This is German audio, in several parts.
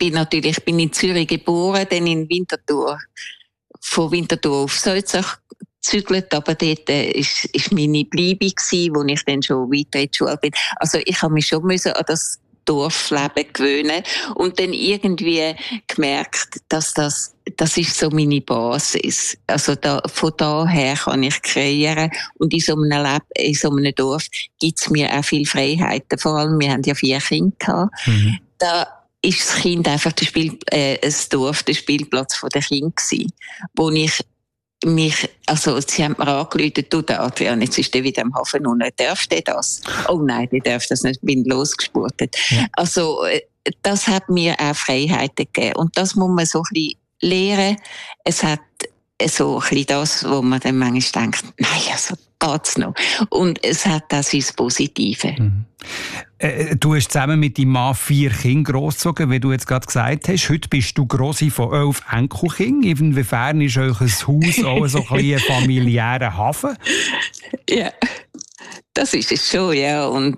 ich bin in Zürich geboren, dann in Winterthur, von Winterthur auf Salzach gezügelt, aber dort ist meine Bleibe gsi, wo ich dann schon weiter in die Schule bin. Also ich habe mich schon an das Dorfleben gewöhnen und dann irgendwie gemerkt, dass das ist so meine Basis. Also von daher kann ich kreieren und in so einem Dorf gibt's mir auch viel Freiheiten. Vor allem, wir haben ja 4 Kinder gehabt. Mhm. Da ist das Kind einfach das Dorf, der Spielplatz der Kinder gewesen, wo ich sie haben mir angerufen, du Adrian, jetzt ist der wieder am Hafen und darf der das? Oh nein, der darf das nicht, bin losgespurtet. Ja. Also, das hat mir auch Freiheiten gegeben. Und das muss man so ein bisschen lernen. Es hat so ein bisschen das, wo man dann manchmal denkt, nein, also geht's noch. Und es hat auch sein Positive. Mhm. Du hast zusammen mit deinem Mann 4 Kinder großgezogen, wie du jetzt gerade gesagt hast. Heute bist du Grossi von 11 Enkelkindern. Inwiefern ist euch ein Haus auch so ein familiärer Hafen? Ja, das ist es schon, ja. Und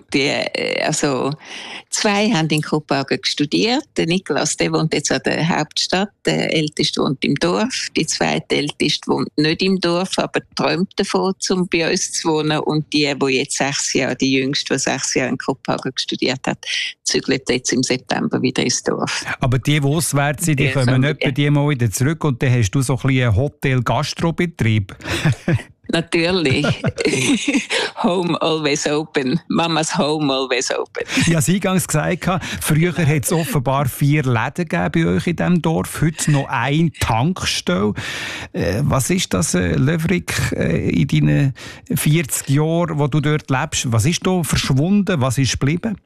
2 haben in Kopenhagen studiert. Der Niklas, der wohnt jetzt an der Hauptstadt. Der Älteste wohnt im Dorf. Die zweitälteste wohnt nicht im Dorf, aber träumt davon, um bei uns zu wohnen. Und die jetzt 6 Jahre, die Jüngste, die 6 Jahre in Kopenhagen studiert hat, zügelt jetzt im September wieder ins Dorf. Aber die auswärts sind, die kommen nicht bei dir mal wieder zurück und dann hast du so ein bisschen einen Hotel-Gastrobetrieb. Natürlich. Home always open. Mamas Home always open. Ja, Sie haben es gesagt, früher hat es offenbar 4 Läden gegeben bei euch in diesem Dorf, heute noch 1 Tankstelle. Was ist das, Löwrig, in deinen 40 Jahren, wo du dort lebst? Was ist da verschwunden? Was ist geblieben?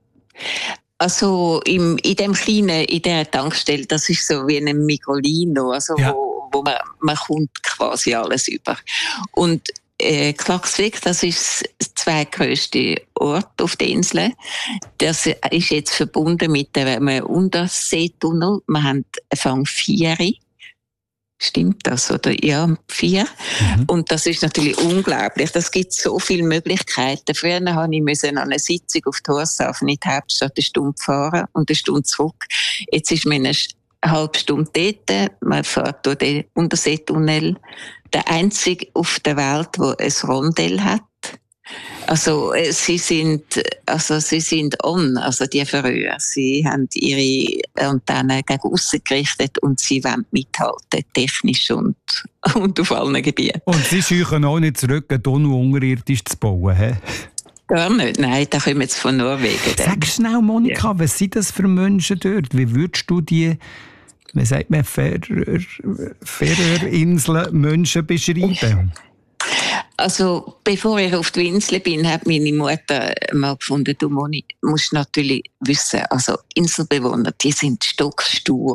Also in dieser Tankstelle, das ist so wie ein Migrolino, also ja. wo man kommt quasi alles über. Und Klaksvik, das ist der zweitgrösste Ort auf der Insel. Das ist jetzt verbunden mit einem Unterseetunnel. Wir haben Anfang 4. Stimmt das, oder? Ja, 4. Mhm. Und das ist natürlich unglaublich. Das gibt so viele Möglichkeiten. Früher musste ich an eine Sitzung auf Tórshavn in die Hauptstadt 1 Stunde fahren und 1 Stunde zurück. Jetzt ist man eine halbe Stunde dort. Man fährt durch den Unterseetunnel. Der einzige auf der Welt, der ein Rondell hat. Also sie sind on, also die Färöer. Sie haben ihre Antennen gegen aussen gerichtet und sie wollen mithalten, technisch und auf allen Gebieten. Und sie scheuchen auch nicht zurück, einen Tunnel unterirdisch zu bauen, he? Gar nicht, nein, da kommen jetzt von Norwegen. Sag schnell, Monika, ja. Was sind das für Menschen dort? Wie würdest du die, wie sagt man, Färöerinseln Menschen beschreiben? Also, bevor ich auf die Insel bin, hat meine Mutter mal gefunden, du Moni, musst natürlich wissen, also Inselbewohner, die sind stockstur.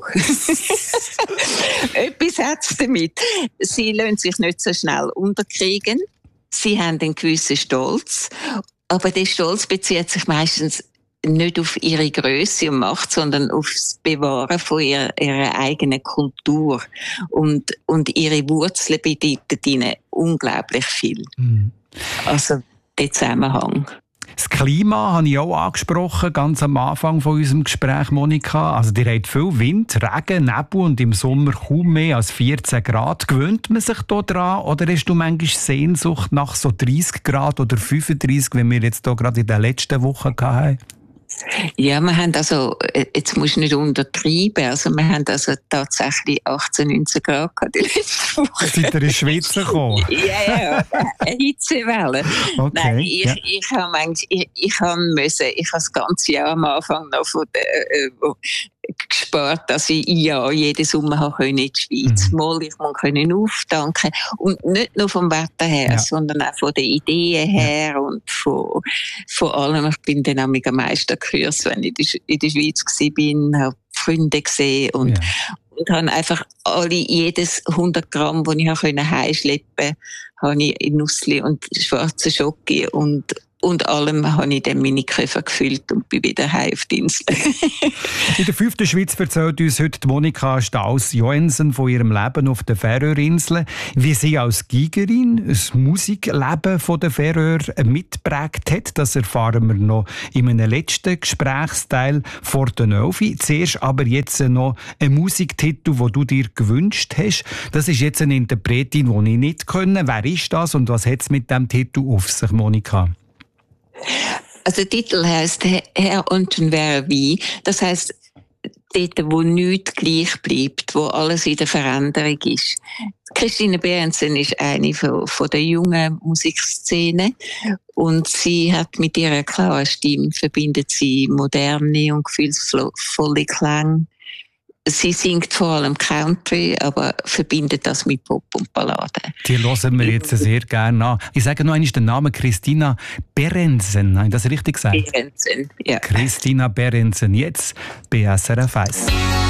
Etwas hat es damit. Sie lassen sich nicht so schnell unterkriegen. Sie haben einen gewissen Stolz. Aber der Stolz bezieht sich meistens nicht auf ihre Grösse und Macht, sondern auf das Bewahren von ihrer eigenen Kultur. Und ihre Wurzeln bedeuten ihnen unglaublich viel. Mhm. Also der Zusammenhang. Das Klima habe ich auch angesprochen, ganz am Anfang von unserem Gespräch, Monika. Also, ihr habt viel Wind, Regen, Nebel und im Sommer kaum mehr als 14 Grad. Gewöhnt man sich da dran oder hast du manchmal Sehnsucht nach so 30 Grad oder 35, wie wir jetzt hier gerade in den letzten Wochen hatten? Ja, wir haben also, jetzt musst du nicht untertreiben, also wir haben also tatsächlich 18, 19 Grad gehabt die letzte Woche. Seid ihr in die Schweiz gekommen? Ja, eine Hitzewelle. Okay, nein, ich habe das ganze Jahr am Anfang noch von der, gespart, dass ich jeden Sommer in die Schweiz mal ich können auftanken und nicht nur vom Wetter her, sondern auch von den Ideen her und von allem. Ich bin dann am meisten gekürzt, wenn ich in der Schweiz war, habe Freunde gesehen und habe einfach jedes 100 Gramm, das ich heimschleppen konnte, habe ich in Nussli und schwarze Schoki und und allem habe ich dann meine Koffer gefüllt und bin wieder heim auf die Insel. In der 5. Schweiz erzählt uns heute Monika Staus-Joensen von ihrem Leben auf den Färöerinseln, wie sie als Gigerin das Musikleben der Färöer mitgeprägt hat. Das erfahren wir noch in einem letzten Gesprächsteil vor der 11. Zuerst aber jetzt noch ein Musiktitel, den du dir gewünscht hast. Das ist jetzt eine Interpretin, die ich nicht kenne. Wer ist das und was hat es mit diesem Titel auf sich, Monika? Also der Titel heisst «Herr unten wäre wie». Das heisst, dort, wo nichts gleich bleibt, wo alles in der Veränderung ist. Christine Behrensen ist eine von der jungen Musikszene und sie hat mit ihrer klaren Stimme verbindet sie moderne und gefühlsvolle Klänge. Sie singt vor allem Country, aber verbindet das mit Pop und Balladen. Die hören wir jetzt sehr gerne an. Ich sage noch einmal den Namen Christina Behrensen. Habe ich das richtig gesagt? Behrensen, ja. Christina Behrensen, jetzt bei SRF 1.